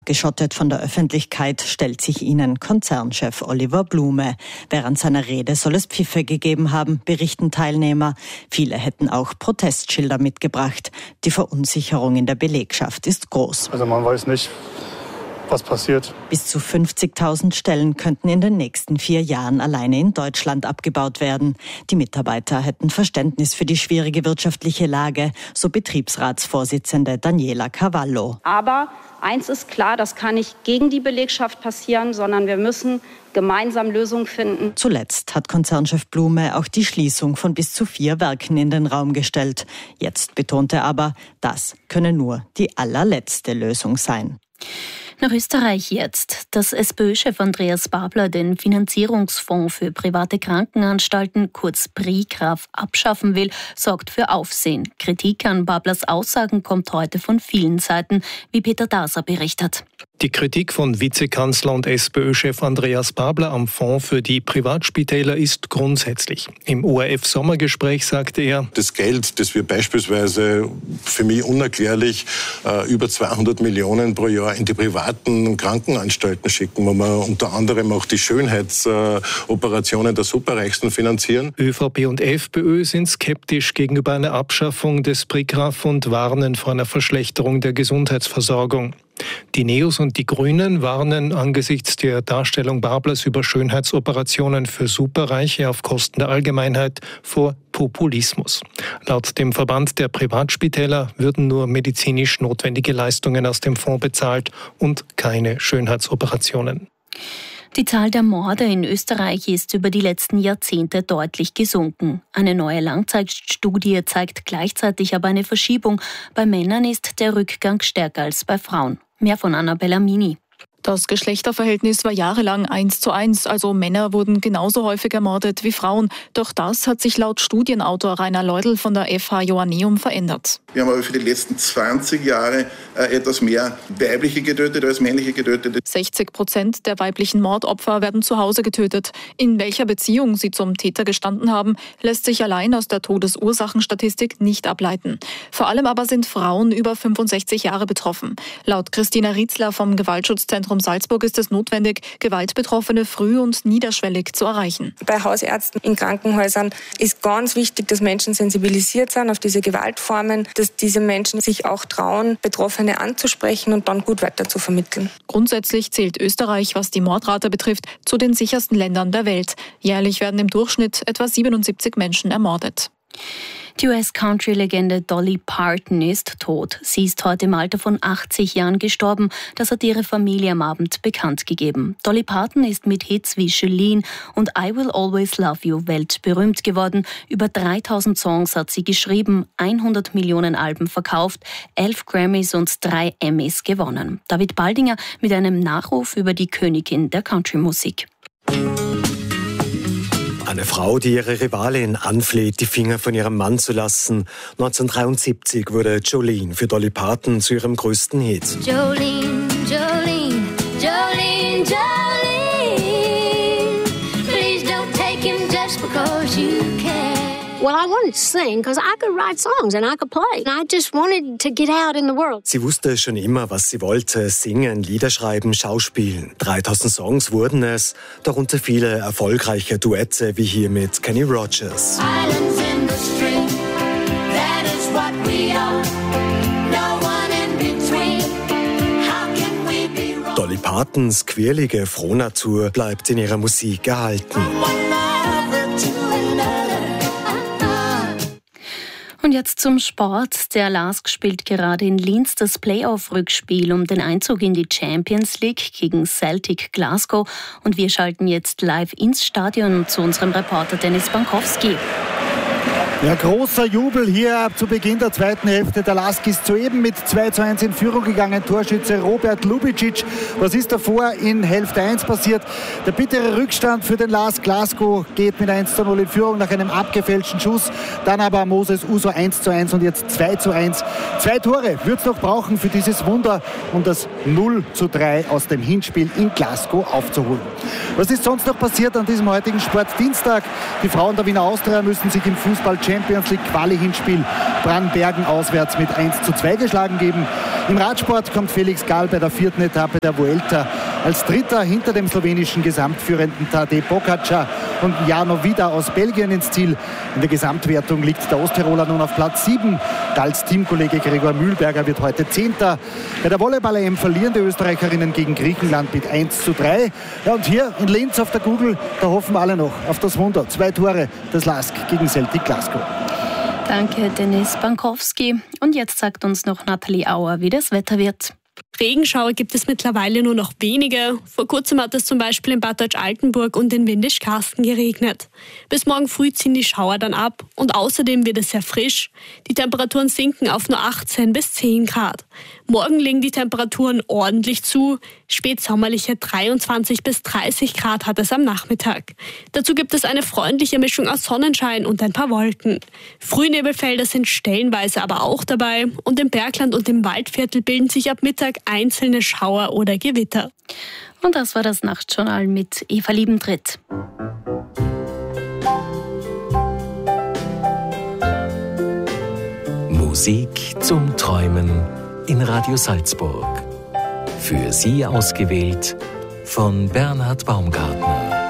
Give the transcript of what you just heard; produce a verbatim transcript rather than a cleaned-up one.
Geschottet von der Öffentlichkeit stellt sich ihnen Konzernchef Oliver Blume. Während seiner Rede soll es Pfiffe gegeben haben, berichten Teilnehmer. Viele hätten auch Protestschilder mitgebracht. Die Verunsicherung in der Belegschaft ist groß. Also man weiß nicht, was passiert. Bis zu fünfzigtausend Stellen könnten in den nächsten vier Jahren alleine in Deutschland abgebaut werden. Die Mitarbeiter hätten Verständnis für die schwierige wirtschaftliche Lage, so Betriebsratsvorsitzende Daniela Cavallo. Aber eins ist klar, das kann nicht gegen die Belegschaft passieren, sondern wir müssen gemeinsam Lösungen finden. Zuletzt hat Konzernchef Blume auch die Schließung von bis zu vier Werken in den Raum gestellt. Jetzt betont er aber, das könne nur die allerletzte Lösung sein. Nach Österreich jetzt. Dass SPÖ-Chef Andreas Babler den Finanzierungsfonds für private Krankenanstalten, kurz PriKRAF, abschaffen will, sorgt für Aufsehen. Kritik an Bablers Aussagen kommt heute von vielen Seiten, wie Peter Daser berichtet. Die Kritik von Vizekanzler und SPÖ-Chef Andreas Babler am Fonds für die Privatspitäler ist grundsätzlich. Im O R F-Sommergespräch sagte er: Das Geld, das wir beispielsweise, für mich unerklärlich, über zweihundert Millionen pro Jahr in die privaten Krankenanstalten schicken, wo wir unter anderem auch die Schönheitsoperationen der Superreichsten finanzieren. ÖVP und FPÖ sind skeptisch gegenüber einer Abschaffung des PriKRAF und warnen vor einer Verschlechterung der Gesundheitsversorgung. Die Neos und die Grünen warnen angesichts der Darstellung Bablers über Schönheitsoperationen für Superreiche auf Kosten der Allgemeinheit vor Populismus. Laut dem Verband der Privatspitäler würden nur medizinisch notwendige Leistungen aus dem Fonds bezahlt und keine Schönheitsoperationen. Die Zahl der Morde in Österreich ist über die letzten Jahrzehnte deutlich gesunken. Eine neue Langzeitstudie zeigt gleichzeitig aber eine Verschiebung. Bei Männern ist der Rückgang stärker als bei Frauen. Mehr von Annabella Mini. Das Geschlechterverhältnis war jahrelang eins zu eins, also Männer wurden genauso häufig ermordet wie Frauen. Doch das hat sich laut Studienautor Rainer Leudl von der F H Joanneum verändert. Wir haben aber für die letzten zwanzig Jahre äh, etwas mehr weibliche getötet als männliche getötet. sechzig Prozent der weiblichen Mordopfer werden zu Hause getötet. In welcher Beziehung sie zum Täter gestanden haben, lässt sich allein aus der Todesursachenstatistik nicht ableiten. Vor allem aber sind Frauen über fünfundsechzig Jahre betroffen. Laut Christina Rietzler vom Gewaltschutzzentrum Salzburg ist es notwendig, Gewaltbetroffene früh und niederschwellig zu erreichen. Bei Hausärzten in Krankenhäusern ist ganz wichtig, dass Menschen sensibilisiert sind auf diese Gewaltformen, dass diese Menschen sich auch trauen, Betroffene anzusprechen und dann gut weiter zu vermitteln. Grundsätzlich zählt Österreich, was die Mordrate betrifft, zu den sichersten Ländern der Welt. Jährlich werden im Durchschnitt etwa siebenundsiebzig Menschen ermordet. Die U S-Country-Legende Dolly Parton ist tot. Sie ist heute im Alter von achtzig Jahren gestorben. Das hat ihre Familie am Abend bekannt gegeben. Dolly Parton ist mit Hits wie Jolene und I Will Always Love You weltberühmt geworden. Über dreitausend Songs hat sie geschrieben, hundert Millionen Alben verkauft, elf Grammys und drei Emmys gewonnen. David Baldinger mit einem Nachruf über die Königin der Country-Musik. Eine Frau, die ihre Rivalin anfleht, die Finger von ihrem Mann zu lassen. neunzehnhundertdreiundsiebzig wurde Jolene für Dolly Parton zu ihrem größten Hit. Jolene, Jolene, Jolene, Jolene, please don't take him just because you can. Well, I wanted to sing because I could write songs and I could play. And I just wanted to get out in the world. Sie wusste schon immer, was sie wollte. Singen, Lieder schreiben, Schauspielen. dreitausend Songs wurden es, darunter viele erfolgreiche Duette wie hier mit Kenny Rogers. Islands in the stream, that is what we are. No one in between. How can we be wrong? Dolly Partons quirlige Frohnatur bleibt in ihrer Musik erhalten. Und jetzt zum Sport. Der LASK spielt gerade in Linz das Playoff-Rückspiel um den Einzug in die Champions League gegen Celtic Glasgow. Und wir schalten jetzt live ins Stadion zu unserem Reporter Dennis Bankowski. Ja, großer Jubel hier zu Beginn der zweiten Hälfte. Der LASK ist soeben mit zwei zu eins in Führung gegangen. Torschütze Robert Lubicic. Was ist davor in Hälfte eins passiert? Der bittere Rückstand für den LASK. Glasgow geht mit eins zu null in Führung nach einem abgefälschten Schuss. Dann aber Moses Uso eins zu eins und jetzt zwei zu eins. Zwei Tore wird es noch brauchen für dieses Wunder, um das null zu drei aus dem Hinspiel in Glasgow aufzuholen. Was ist sonst noch passiert an diesem heutigen Sportdienstag? Die Frauen der Wiener Austria müssen sich im Fußball Champions League Quali-Hinspiel Brannbergen auswärts mit eins zu zwei geschlagen geben. Im Radsport kommt Felix Gall bei der vierten Etappe der Vuelta als Dritter hinter dem slowenischen Gesamtführenden Tadej Pogačar und Jarno Vida aus Belgien ins Ziel. In der Gesamtwertung liegt der Osttiroler nun auf Platz sieben. Galls Teamkollege Gregor Mühlberger wird heute Zehnter. Bei der Volleyball-E M verlieren die Österreicherinnen gegen Griechenland mit eins zu drei. Ja, und hier in Linz auf der Google, da hoffen alle noch auf das Wunder. Zwei Tore des Lask gegen Celtic Glasgow. Danke, Dennis Bankowski. Und jetzt sagt uns noch Nathalie Auer, wie das Wetter wird. Regenschauer gibt es mittlerweile nur noch wenige. Vor kurzem hat es zum Beispiel in Bad Deutsch-Altenburg und in Windisch-Karsten geregnet. Bis morgen früh ziehen die Schauer dann ab und außerdem wird es sehr frisch. Die Temperaturen sinken auf nur achtzehn bis zehn Grad. Morgen legen die Temperaturen ordentlich zu. Spätsommerliche dreiundzwanzig bis dreißig Grad hat es am Nachmittag. Dazu gibt es eine freundliche Mischung aus Sonnenschein und ein paar Wolken. Frühnebelfelder sind stellenweise aber auch dabei und im Bergland und im Waldviertel bilden sich ab Mittag einzelne Schauer oder Gewitter. Und das war das Nachtjournal mit Eva Liebentritt. Musik zum Träumen in Radio Salzburg. Für Sie ausgewählt von Bernhard Baumgartner.